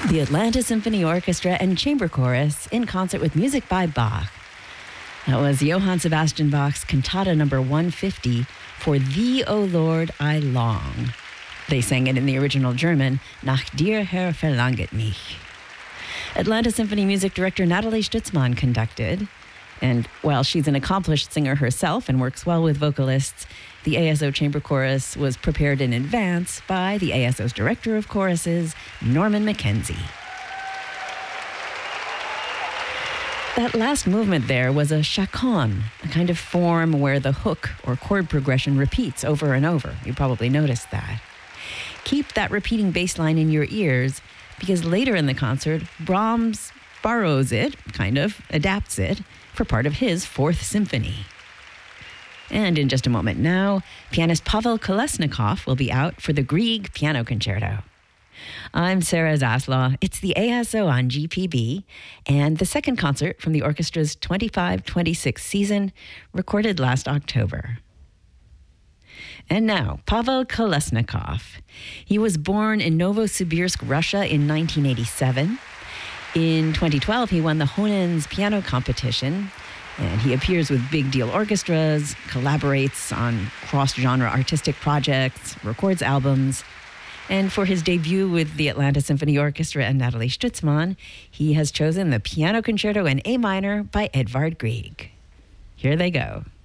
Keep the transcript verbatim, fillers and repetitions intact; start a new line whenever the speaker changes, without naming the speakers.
The Atlanta Symphony Orchestra and Chamber Chorus in concert with music by Bach. That was Johann Sebastian Bach's Cantata number one fifty, For Thee, O Lord, I Long. They sang it in the original German, Nach dir, Herr, verlanget mich. Atlanta Symphony music director Nathalie Stutzmann conducted. And while she's an accomplished singer herself and works well with vocalists, the A S O Chamber Chorus was prepared in advance by the A S O's Director of Choruses, Norman McKenzie. That last movement there was a chaconne, a kind of form where the hook or chord progression repeats over and over. You probably noticed that. Keep that repeating bass line in your ears, because later in the concert, Brahms borrows it, kind of, adapts it, for part of his Fourth Symphony. And in just a moment now, pianist Pavel Kolesnikov will be out for the Grieg Piano Concerto. I'm Sarah Zaslaw. It's the A S O on G P B, and the second concert from the orchestra's twenty-five twenty-six season, recorded last October. And now, Pavel Kolesnikov. He was born in Novosibirsk, Russia in nineteen eighty-seven. In twenty twelve, he won the Honens piano competition, and he appears with big deal orchestras, collaborates on cross-genre artistic projects, records albums. And for his debut with the Atlanta Symphony Orchestra and Nathalie Stutzmann, he has chosen the Piano Concerto in A minor by Edvard Grieg. Here they go.